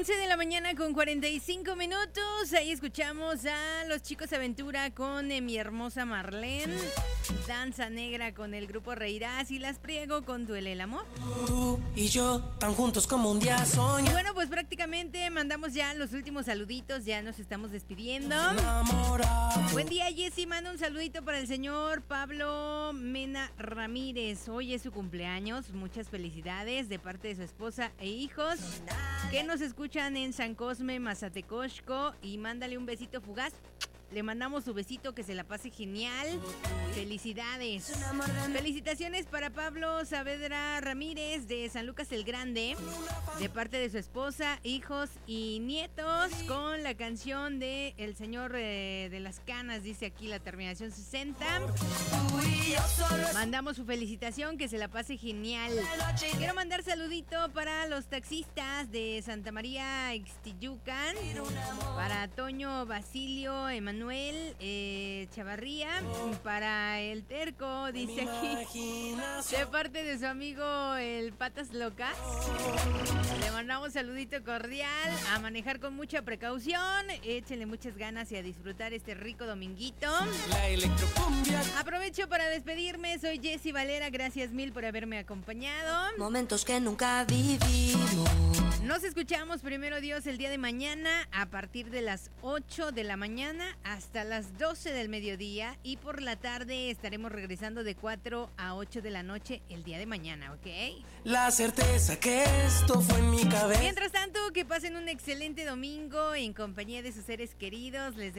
11 de la mañana con 45 minutos. Ahí escuchamos a los Chicos Aventura con Mi Hermosa Marlene. Danza Negra con el grupo Reirás y Las Priego con Duele el Amor. Tú y yo tan juntos como un día soñamos. Bueno, pues prácticamente mandamos ya los últimos saluditos. Ya nos estamos despidiendo. Buen día, Jessy. Manda un saludito para el señor Pablo Mena Ramírez. Hoy es su cumpleaños. Muchas felicidades de parte de su esposa e hijos que nos escuchan en San Cosme, Mazatecosco, y mándale un besito fugaz. Le mandamos su besito, que se la pase genial. Felicidades. Felicitaciones para Pablo Saavedra Ramírez de San Lucas el Grande, de parte de su esposa, hijos y nietos, con la canción de El Señor de las Canas, dice aquí la terminación 60. Mandamos su felicitación, que se la pase genial. Quiero mandar saludito para los taxistas de Santa María Ixtiyucan, para Toño Basilio Emanuel Chavarría, para el Terco, dice aquí, de parte de su amigo el Patas Locas. Le mandamos saludito cordial, a manejar con mucha precaución, échenle muchas ganas y a disfrutar este rico dominguito. La electrocumbia. Aprovecho para despedirme, soy Jessy Valera, gracias mil por haberme acompañado. Momentos que nunca vivimos. Nos escuchamos, primero Dios, el día de mañana a partir de las 8 de la mañana hasta las 12 del mediodía, y por la tarde estaremos regresando de 4 a 8 de la noche el día de mañana, ¿ok? La certeza que esto fue en mi cabeza. Mientras tanto, que pasen un excelente domingo en compañía de sus seres queridos. Les